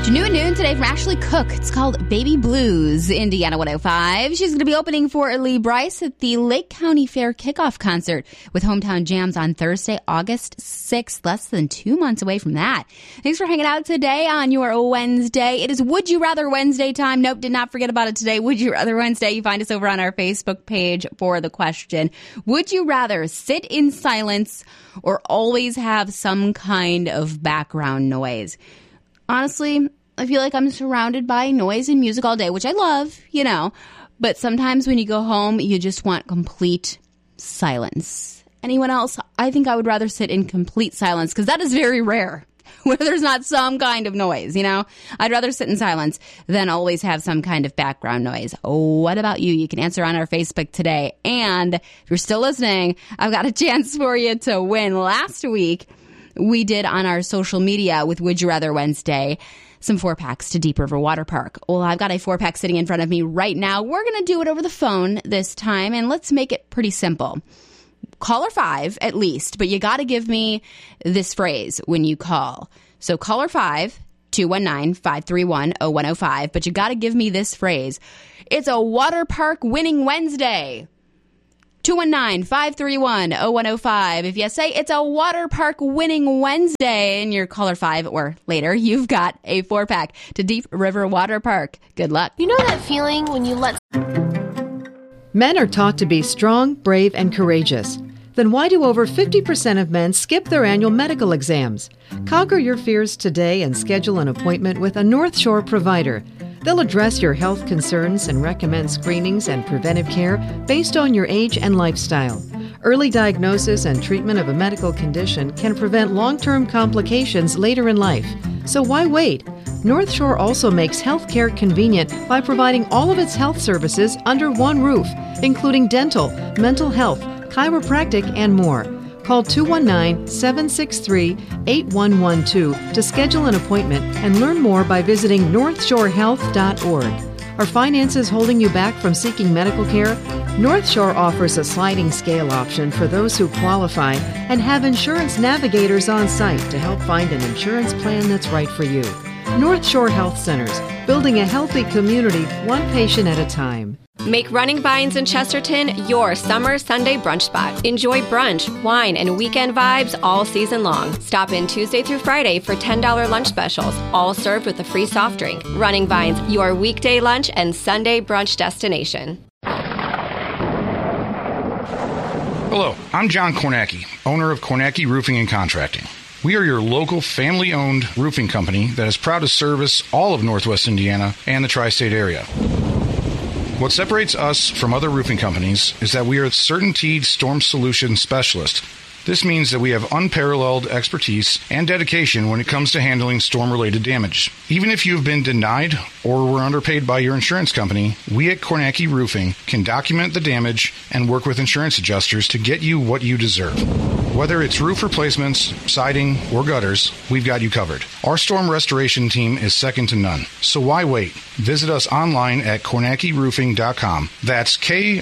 New at noon today from Ashley Cook. It's called Baby Blues, Indiana 105. She's going to be opening for Lee Brice at the Lake County Fair kickoff concert with Hometown Jams on Thursday, August 6th, less than 2 months away from that. Thanks for hanging out today on your Wednesday. It is Would You Rather Wednesday time. Nope, did not forget about it today. Would You Rather Wednesday. You find us over on our Facebook page for the question. Would you rather sit in silence or always have some kind of background noise? Honestly, I feel like I'm surrounded by noise and music all day, which I love, but sometimes when you go home, you just want complete silence. Anyone else? I think I would rather sit in complete silence because that is very rare where there's not some kind of noise, I'd rather sit in silence than always have some kind of background noise. What about you? You can answer on our Facebook today. And if you're still listening, I've got a chance for you to win. Last week, we did on our social media with Would You Rather Wednesday some 4-packs to Deep River Water Park. Well, I've got a 4-pack sitting in front of me right now. We're going to do it over the phone this time, and let's make it pretty simple. Caller 5 at least, but you got to give me this phrase when you call. So caller 5, 219-531-0105, but you got to give me this phrase. It's a water park winning Wednesday. 219-531-0105. If you say it's a water park winning Wednesday and you're caller 5 or later, you've got a 4-pack to Deep River Water Park. Good luck. You know that feeling when you let... Men are taught to be strong, brave, and courageous. Then why do over 50% of men skip their annual medical exams? Conquer your fears today and schedule an appointment with a North Shore provider. They'll address your health concerns and recommend screenings and preventive care based on your age and lifestyle. Early diagnosis and treatment of a medical condition can prevent long-term complications later in life. So why wait? North Shore also makes healthcare convenient by providing all of its health services under one roof, including dental, mental health, chiropractic, and more. Call 219-763-8112 to schedule an appointment and learn more by visiting northshorehealth.org. Are finances holding you back from seeking medical care? North Shore offers a sliding scale option for those who qualify and have insurance navigators on site to help find an insurance plan that's right for you. North Shore Health Centers, building a healthy community, one patient at a time. Make Running Vines in Chesterton your summer Sunday brunch spot. Enjoy brunch, wine, and weekend vibes all season long. Stop in Tuesday through Friday for $10 lunch specials, all served with a free soft drink. Running Vines, your weekday lunch and Sunday brunch destination. Hello, I'm John Kornacki, owner of Kornacki Roofing and Contracting. We are your local family-owned roofing company that is proud to service all of Northwest Indiana and the tri-state area. What separates us from other roofing companies is that we are a CertainTeed Storm Solution Specialist. This means that we have unparalleled expertise and dedication when it comes to handling storm-related damage. Even if you've been denied or were underpaid by your insurance company, we at Kornacki Roofing can document the damage and work with insurance adjusters to get you what you deserve. Whether it's roof replacements, siding, or gutters, we've got you covered. Our storm restoration team is second to none. So why wait? Visit us online at KornackiRoofing.com. That's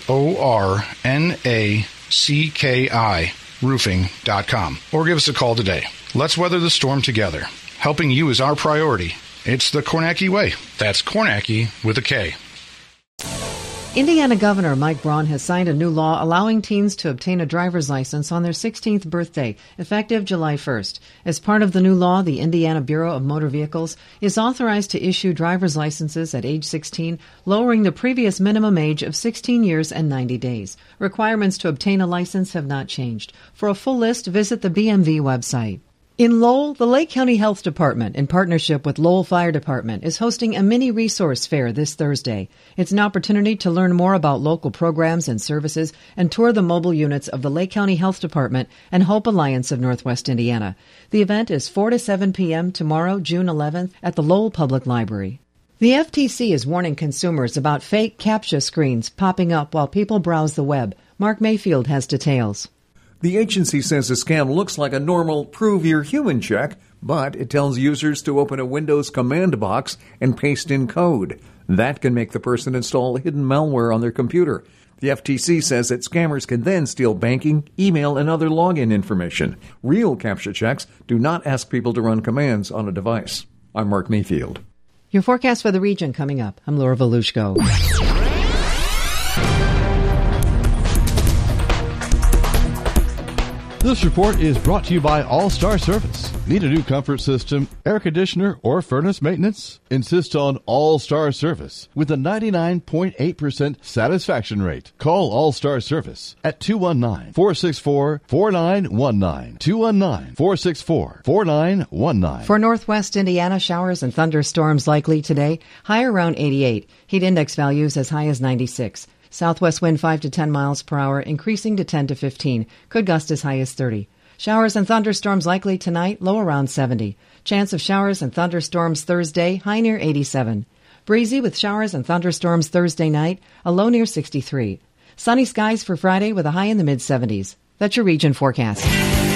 KORNACKI roofing.com, or give us a call today. Let's weather the storm together. Helping you is our priority. It's the Kornacki way. That's Kornacki with a K. Indiana Governor Mike Braun has signed a new law allowing teens to obtain a driver's license on their 16th birthday, effective July 1st. As part of the new law, the Indiana Bureau of Motor Vehicles is authorized to issue driver's licenses at age 16, lowering the previous minimum age of 16 years and 90 days. Requirements to obtain a license have not changed. For a full list, visit the BMV website. In Lowell, the Lake County Health Department, in partnership with Lowell Fire Department, is hosting a mini resource fair this Thursday. It's an opportunity to learn more about local programs and services and tour the mobile units of the Lake County Health Department and Hope Alliance of Northwest Indiana. The event is 4 to 7 p.m. tomorrow, June 11th, at the Lowell Public Library. The FTC is warning consumers about fake CAPTCHA screens popping up while people browse the web. Mark Mayfield has details. The agency says the scam looks like a normal prove you're human check, but it tells users to open a Windows command box and paste in code. That can make the person install hidden malware on their computer. The FTC says that scammers can then steal banking, email, and other login information. Real CAPTCHA checks do not ask people to run commands on a device. I'm Mark Mayfield. Your forecast for the region coming up. I'm Laura Volushko. This report is brought to you by All-Star Service. Need a new comfort system, air conditioner, or furnace maintenance? Insist on All-Star Service with a 99.8% satisfaction rate. Call All-Star Service at 219-464-4919. 219-464-4919. For northwest Indiana, showers and thunderstorms likely today. High around 88. Heat index values as high as 96. Southwest wind 5 to 10 miles per hour, increasing to 10 to 15. Could gust as high as 30. Showers and thunderstorms likely tonight, low around 70. Chance of showers and thunderstorms Thursday, high near 87. Breezy with showers and thunderstorms Thursday night, a low near 63. Sunny skies for Friday with a high in the mid-70s. That's your region forecast.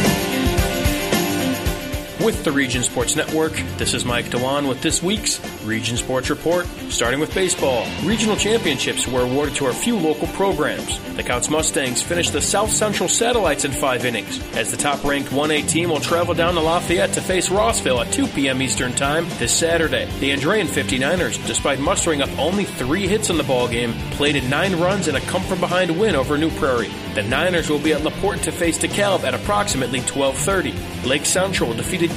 With the Region Sports Network, this is Mike Dewan with this week's Region Sports Report. Starting with baseball, regional championships were awarded to our few local programs. The Counts Mustangs finished the South Central Satellites in 5 innings, as the top-ranked 1A team will travel down to Lafayette to face Rossville at 2 p.m. Eastern Time this Saturday. The Andrean 59ers, despite mustering up only 3 hits in the ballgame, plated 9 runs in a come-from-behind win over New Prairie. The Niners will be at LaPorte to face DeKalb at approximately 12:30. Lake Central defeated